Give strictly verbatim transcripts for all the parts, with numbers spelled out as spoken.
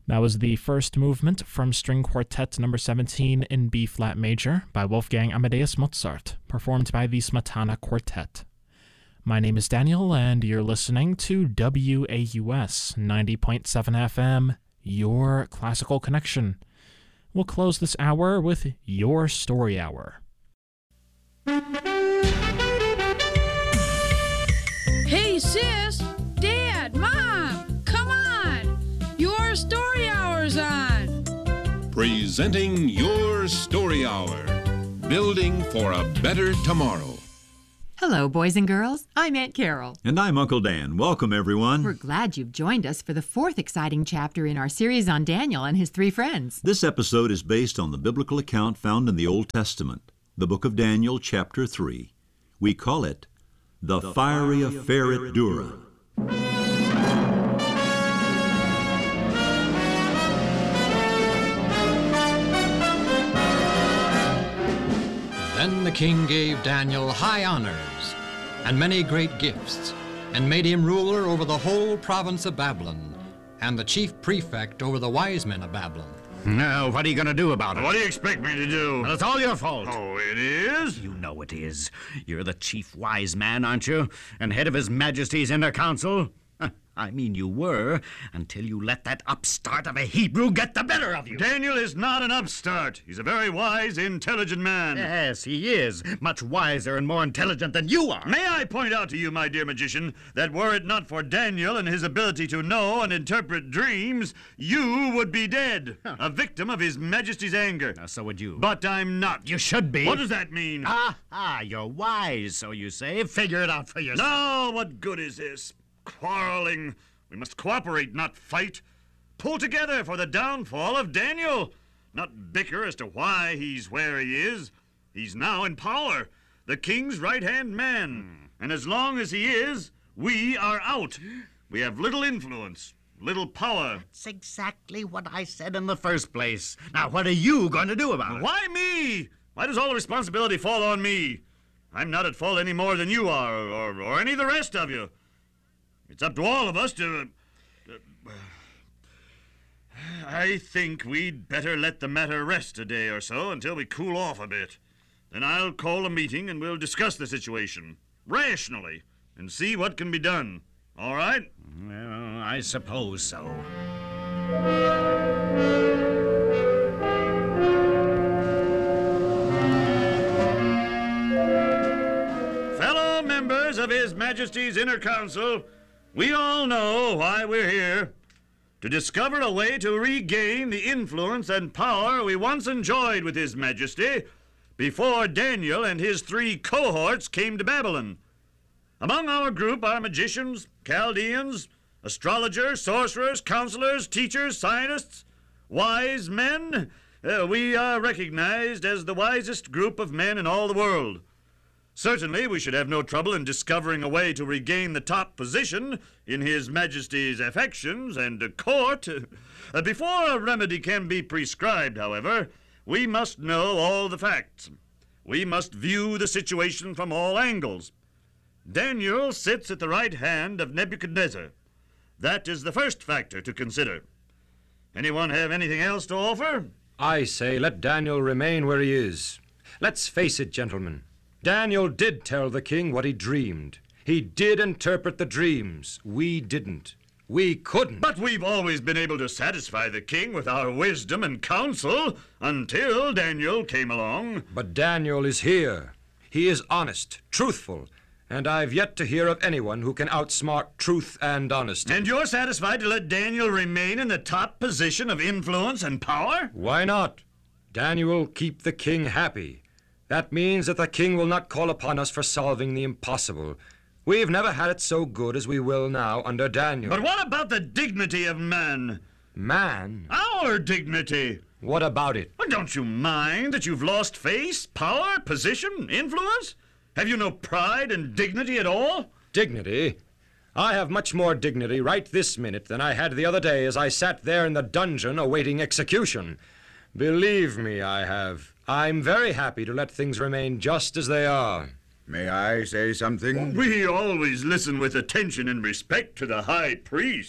That was the first movement from String Quartet number seventeen in B-flat major by Wolfgang Amadeus Mozart, performed by the Smetana Quartet. My name is Daniel, and you're listening to W A U S ninety point seven F M, Your Classical Connection. We'll close this hour with Your Story Hour. Hey, sis! Dad! Mom! Come on! Your Story Hour's on! Presenting Your Story Hour. Building for a better tomorrow. Hello, boys and girls. I'm Aunt Carol. And I'm Uncle Dan. Welcome, everyone. We're glad you've joined us for the fourth exciting chapter in our series on Daniel and his three friends. This episode is based on the biblical account found in the Old Testament, the book of Daniel, chapter three. We call it The, the Fiery Affair at Dura. Then the king gave Daniel high honors and many great gifts, and made him ruler over the whole province of Babylon, and the chief prefect over the wise men of Babylon. Now, what are you going to do about it? What do you expect me to do? Well, it's all your fault. Oh, it is? You know it is. You're the chief wise man, aren't you? And head of His Majesty's Inner Council? I mean, you were, until you let that upstart of a Hebrew get the better of you. Daniel is not an upstart. He's a very wise, intelligent man. Yes, he is. Much wiser and more intelligent than you are. May I point out to you, my dear magician, that were it not for Daniel and his ability to know and interpret dreams, you would be dead, huh. a victim of His Majesty's anger. Now, so would you. But I'm not. You should be. What does that mean? Ah, ah, you're wise, so you say. Figure it out for yourself. No, what good is this? Quarreling. We must cooperate, not fight. Pull together for the downfall of Daniel. Not bicker as to why he's where he is. He's now in power, the king's right-hand man. Hmm. And as long as he is, we are out. We have little influence, little power. That's exactly what I said in the first place. Now, what are you going to do about it? Why me? Why does all the responsibility fall on me? I'm not at fault any more than you are, or, or any of the rest of you. It's up to all of us to... Uh, I think we'd better let the matter rest a day or so until we cool off a bit. Then I'll call a meeting and we'll discuss the situation, rationally, and see what can be done. All right? Well, I suppose so. Fellow members of His Majesty's Inner Council, we all know why we're here. To discover a way to regain the influence and power we once enjoyed with His Majesty before Daniel and his three cohorts came to Babylon. Among our group are magicians, Chaldeans, astrologers, sorcerers, counselors, teachers, scientists, wise men. Uh, we are recognized as the wisest group of men in all the world. Certainly, we should have no trouble in discovering a way to regain the top position in His Majesty's affections and court. Uh, before a remedy can be prescribed, however, we must know all the facts. We must view the situation from all angles. Daniel sits at the right hand of Nebuchadnezzar. That is the first factor to consider. Anyone have anything else to offer? I say let Daniel remain where he is. Let's face it, gentlemen. Daniel did tell the king what he dreamed. He did interpret the dreams. We didn't. We couldn't. But we've always been able to satisfy the king with our wisdom and counsel until Daniel came along. But Daniel is here. He is honest, truthful, and I've yet to hear of anyone who can outsmart truth and honesty. And you're satisfied to let Daniel remain in the top position of influence and power? Why not? Daniel will keep the king happy. That means that the king will not call upon us for solving the impossible. We've never had it so good as we will now under Daniel. But what about the dignity of man? Man? Our dignity. What about it? Well, don't you mind that you've lost face, power, position, influence? Have you no pride and dignity at all? Dignity? I have much more dignity right this minute than I had the other day as I sat there in the dungeon awaiting execution. Believe me, I have. I'm very happy to let things remain just as they are. May I say something? We always listen with attention and respect to the high priest.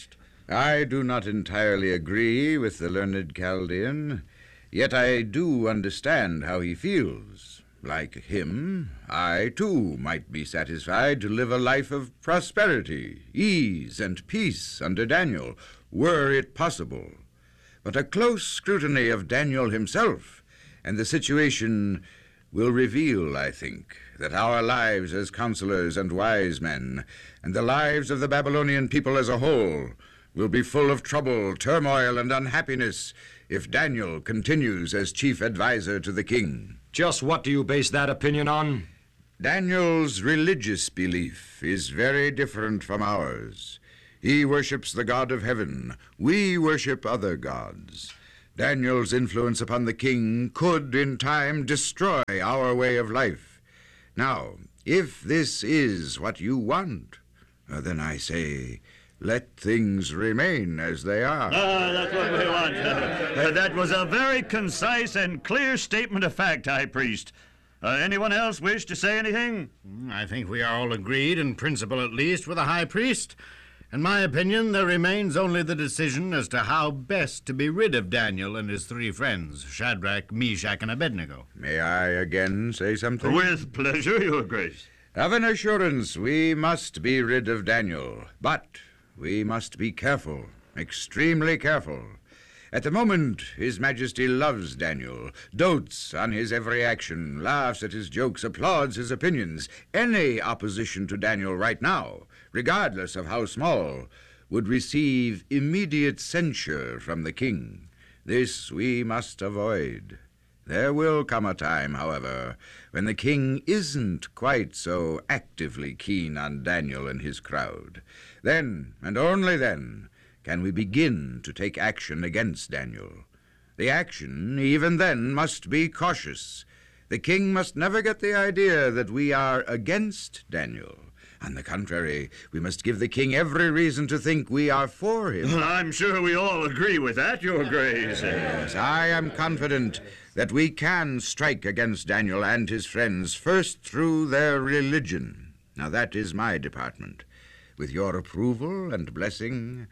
I do not entirely agree with the learned Chaldean, yet I do understand how he feels. Like him, I, too, might be satisfied to live a life of prosperity, ease, and peace under Daniel, were it possible. But a close scrutiny of Daniel himself and the situation will reveal, I think, that our lives as counselors and wise men, and the lives of the Babylonian people as a whole, will be full of trouble, turmoil, and unhappiness if Daniel continues as chief advisor to the king. Just what do you base that opinion on? Daniel's religious belief is very different from ours. He worships the God of heaven. We worship other gods. Daniel's influence upon the king could, in time, destroy our way of life. Now, if this is what you want, uh, then I say, let things remain as they are. Ah, that's what we want. Uh, that was a very concise and clear statement of fact, High Priest. Uh, anyone else wish to say anything? I think we are all agreed, in principle at least, with the High Priest. In my opinion, there remains only the decision as to how best to be rid of Daniel and his three friends, Shadrach, Meshach, and Abednego. May I again say something? With pleasure, Your Grace. Of an assurance, we must be rid of Daniel, but we must be careful, extremely careful. At the moment, His Majesty loves Daniel, dotes on his every action, laughs at his jokes, applauds his opinions. Any opposition to Daniel right now, regardless of how small, would receive immediate censure from the king. This we must avoid. There will come a time, however, when the king isn't quite so actively keen on Daniel and his crowd. Then, and only then, can we begin to take action against Daniel. The action, even then, must be cautious. The king must never get the idea that we are against Daniel. On the contrary, we must give the king every reason to think we are for him. I'm sure we all agree with that, Your Grace. Yes, I am confident that we can strike against Daniel and his friends, first through their religion. Now, that is my department. With your approval and blessing,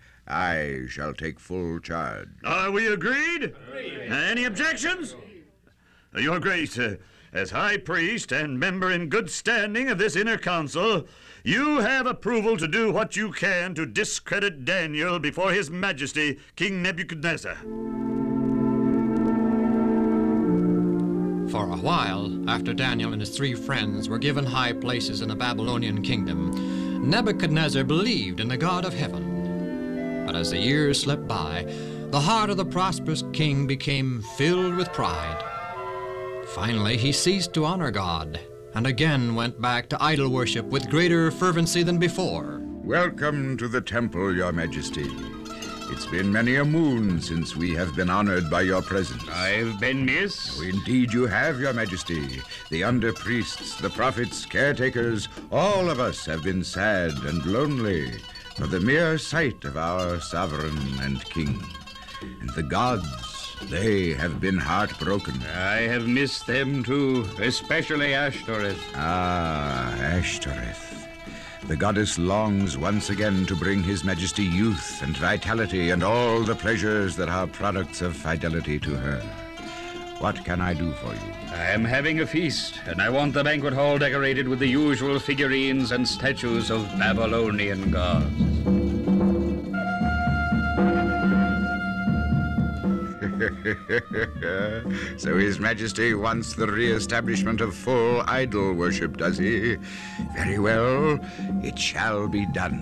I shall take full charge. Are we agreed? Agreed. Uh, any objections? Uh, Your Grace, uh, as High Priest and member in good standing of this inner council, you have approval to do what you can to discredit Daniel before His Majesty, King Nebuchadnezzar. For a while, after Daniel and his three friends were given high places in the Babylonian kingdom, Nebuchadnezzar believed in the God of heaven. But as the years slipped by, the heart of the prosperous king became filled with pride. Finally, he ceased to honor God and again went back to idol worship with greater fervency than before. Welcome to the temple, Your Majesty. It's been many a moon since we have been honored by your presence. I've been missed. Oh, indeed you have, Your Majesty. The under-priests, the prophets, caretakers, all of us have been sad and lonely for the mere sight of our sovereign and king. And the gods, they have been heartbroken. I have missed them too, especially Ashtoreth. Ah, Ashtoreth. The goddess longs once again to bring His Majesty youth and vitality and all the pleasures that are products of fidelity to her. What can I do for you? I am having a feast, and I want the banquet hall decorated with the usual figurines and statues of Babylonian gods. So His Majesty wants the re-establishment of full idol worship, does he? Very well, it shall be done.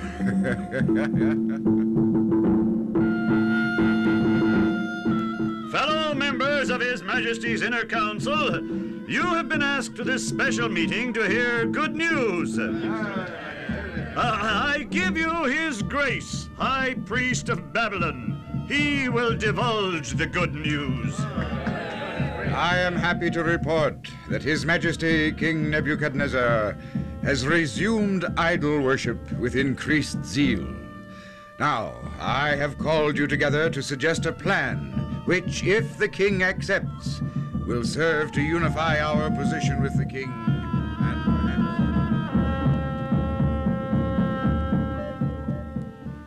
Fellow members of His Majesty's Inner Council, you have been asked to this special meeting to hear good news. Uh, I give you His Grace, High Priest of Babylon. He will divulge the good news. I am happy to report that His Majesty King Nebuchadnezzar has resumed idol worship with increased zeal. Now, I have called you together to suggest a plan which, if the king accepts, will serve to unify our position with the king and perhaps... You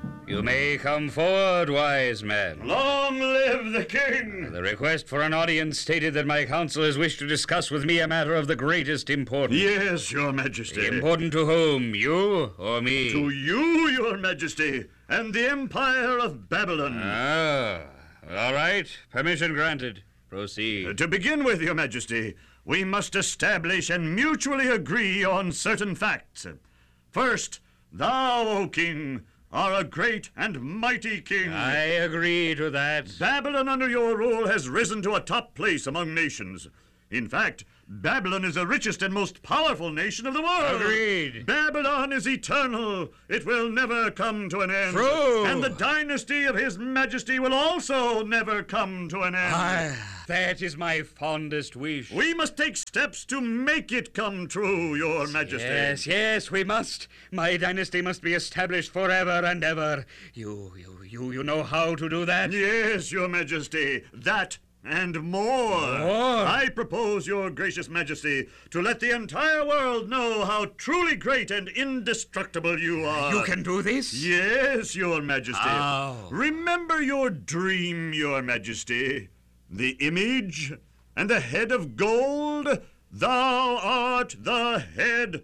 may come forward, wise men. Long live the king! The request for an audience stated that my counselors wish to discuss with me a matter of the greatest importance. Yes, your majesty. Important to whom, you or me? To you, your majesty, and the empire of Babylon. Ah, all right. Permission granted. Proceed. Uh, to begin with, your majesty, we must establish and mutually agree on certain facts. First, thou, O king, are a great and mighty king. I agree to that. Babylon under your rule has risen to a top place among nations. In fact, Babylon is the richest and most powerful nation of the world. Agreed. Babylon is eternal. It will never come to an end. True. And the dynasty of His Majesty will also never come to an end. Ah, that is my fondest wish. We must take steps to make it come true, your majesty. Yes, yes, we must. My dynasty must be established forever and ever. You, you, you, you know how to do that? Yes, your majesty. That and more. More? I propose, your gracious majesty, to let the entire world know how truly great and indestructible you are. You can do this? Yes, your majesty. How? Remember your dream, your majesty. The image and the head of gold. Thou art the head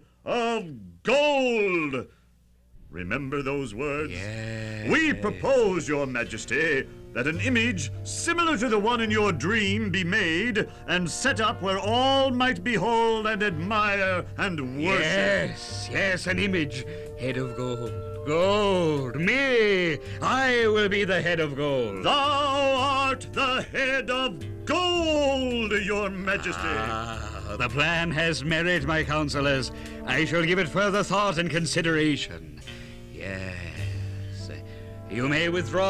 of gold. Remember those words? Yes. We propose, your majesty, that an image similar to the one in your dream be made and set up where all might behold and admire and worship. Yes, yes, an image. Head of gold. Gold. Me. I will be the head of gold. Thou art the head of gold, your majesty. Ah, the plan has merit, my counselors. I shall give it further thought and consideration. Yes. You may withdraw